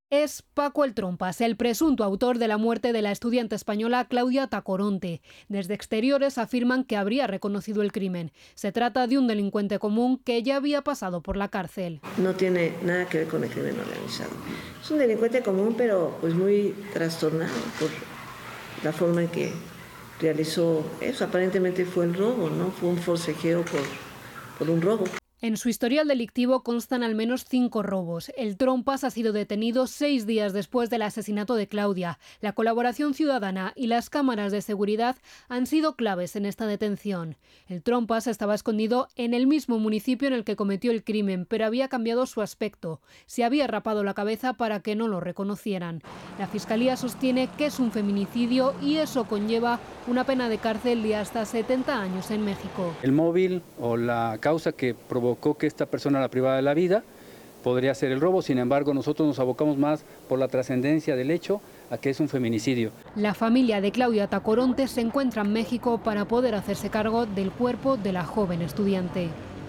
Es Paco el Trompas, el presunto autor de la muerte de la estudiante española Claudia Tacoronte. Desde exteriores afirman que habría reconocido el crimen. Se trata de un delincuente común que ya había pasado por la cárcel. No tiene nada que ver con el crimen organizado. Es un delincuente común, pero pues muy trastornado por la forma en que realizó eso. Aparentemente fue el robo, ¿no? Fue un forcejeo por un robo. En su historial delictivo constan al menos 5 robos. El Trompas ha sido detenido 6 días después del asesinato de Claudia. La colaboración ciudadana y las cámaras de seguridad han sido claves en esta detención. El Trompas estaba escondido en el mismo municipio en el que cometió el crimen, pero había cambiado su aspecto. Se había rapado la cabeza para que no lo reconocieran. La Fiscalía sostiene que es un feminicidio y eso conlleva una pena de cárcel de hasta 70 años en México. El móvil o la causa que provocó que esta persona la privada de la vida podría ser el robo. Sin embargo, nosotros nos abocamos más por la trascendencia del hecho a que es un feminicidio. La familia de Claudia Tacoronte se encuentra en México para poder hacerse cargo del cuerpo de la joven estudiante.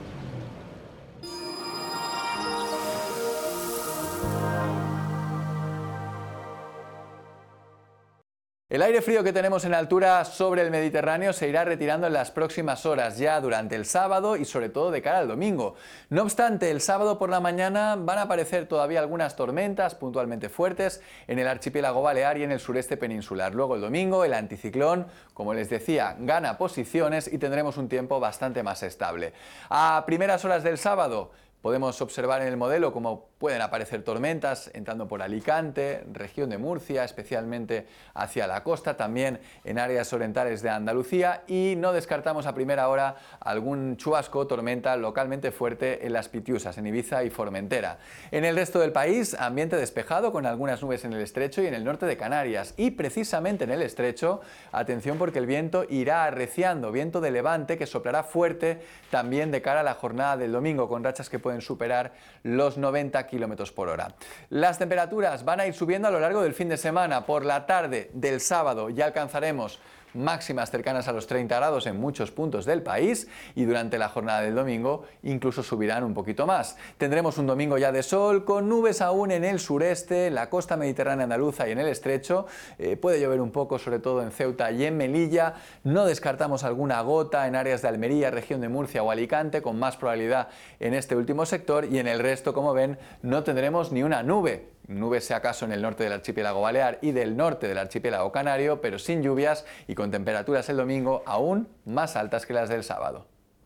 El aire frío que tenemos en altura sobre el Mediterráneo se irá retirando en las próximas horas, ya durante el sábado y sobre todo de cara al domingo. No obstante, el sábado por la mañana van a aparecer todavía algunas tormentas puntualmente fuertes en el archipiélago balear y en el sureste peninsular. Luego el domingo el anticiclón, como les decía, gana posiciones y tendremos un tiempo bastante más estable. A primeras horas del sábado podemos observar en el modelo cómo pueden aparecer tormentas entrando por Alicante, región de Murcia, especialmente hacia la costa, también en áreas orientales de Andalucía, y no descartamos a primera hora algún chubasco o tormenta localmente fuerte en las Pitiusas, en Ibiza y Formentera. En el resto del país, ambiente despejado con algunas nubes en el estrecho y en el norte de Canarias, y precisamente en el estrecho, atención porque el viento irá arreciando, viento de levante que soplará fuerte también de cara a la jornada del domingo, con rachas que pueden superar los 90 km por hora. Las temperaturas van a ir subiendo a lo largo del fin de semana. Por la tarde del sábado ya alcanzaremos máximas cercanas a los 30 grados en muchos puntos del país y durante la jornada del domingo incluso subirán un poquito más. Tendremos un domingo ya de sol con nubes aún en el sureste, en la costa mediterránea andaluza y en el estrecho. Puede llover un poco, sobre todo en Ceuta y en Melilla. No descartamos alguna gota en áreas de Almería, región de Murcia o Alicante, con más probabilidad en este último sector, y en el resto, como ven, no tendremos ni una nube. Nubes si acaso en el norte del archipiélago balear y del norte del archipiélago canario, pero sin lluvias y con temperaturas el domingo aún más altas que las del sábado.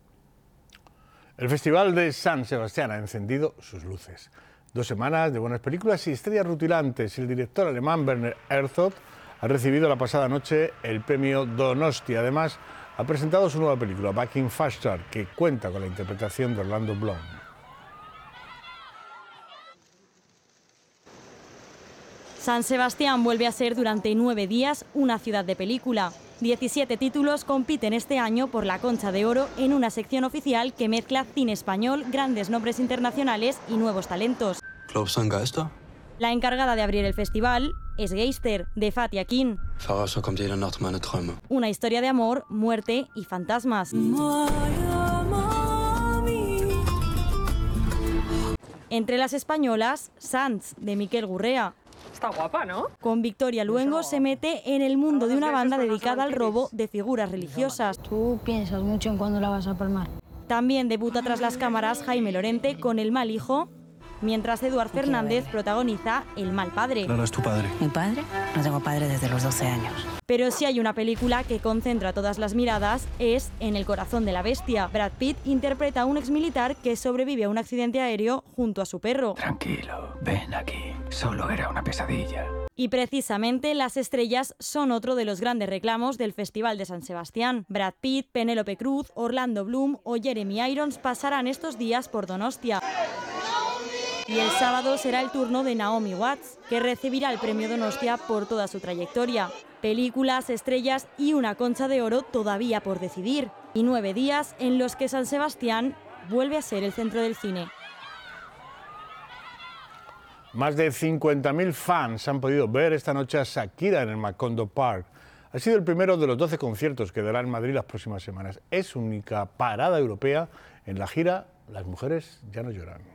El Festival de San Sebastián ha encendido sus luces. 2 semanas de buenas películas y estrellas rutilantes. El director alemán Werner Herzog ha recibido la pasada noche el premio Donosti. Además, ha presentado su nueva película, Back in Faster, que cuenta con la interpretación de Orlando Bloom. San Sebastián vuelve a ser durante 9 días una ciudad de película. 17 títulos compiten este año por la Concha de Oro en una sección oficial que mezcla cine español, grandes nombres internacionales y nuevos talentos. ¿Glaubst du an Geister? La encargada de abrir el festival es Geister, de Fatih Akin. Verrauscher kommt jede Nacht meine Träume. Una historia de amor, muerte y fantasmas. Entre las españolas, Sants, de Miquel Gurrea. Está guapa, ¿no? Con Victoria Luengo se mete en el mundo de una banda dedicada al robo de figuras religiosas. Tú piensas mucho en cuándo la vas a palmar. También debuta tras las cámaras Jaime Lorente con El mal hijo, mientras Eduard Fernández protagoniza El mal padre. Clara es tu padre. ¿Mi padre? No tengo padre desde los 12 años. Pero si hay una película que concentra todas las miradas es En el corazón de la bestia. Brad Pitt interpreta a un exmilitar que sobrevive a un accidente aéreo junto a su perro. Tranquilo, ven aquí. Solo era una pesadilla. Y precisamente las estrellas son otro de los grandes reclamos del Festival de San Sebastián. Brad Pitt, Penélope Cruz, Orlando Bloom o Jeremy Irons pasarán estos días por Donostia. Y el sábado será el turno de Naomi Watts, que recibirá el premio Donostia por toda su trayectoria. Películas, estrellas y una Concha de Oro todavía por decidir. Y 9 días en los que San Sebastián vuelve a ser el centro del cine. Más de 50.000 fans han podido ver esta noche a Shakira en el Macondo Park. Ha sido el primero de los 12 conciertos que dará en Madrid las próximas semanas. Es su única parada europea en la gira Las mujeres ya no lloran.